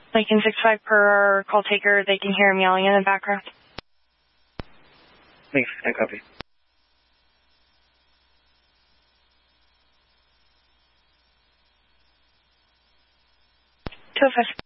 Lincoln 65 per call taker. They can hear him yelling in the background. Thanks. I copy. 205.